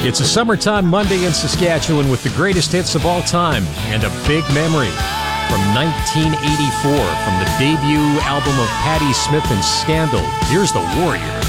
It's a summertime Monday in Saskatchewan with the greatest hits of all time and a big memory. From 1984, from the debut album of Patti Smith and Scandal, here's The Warriors.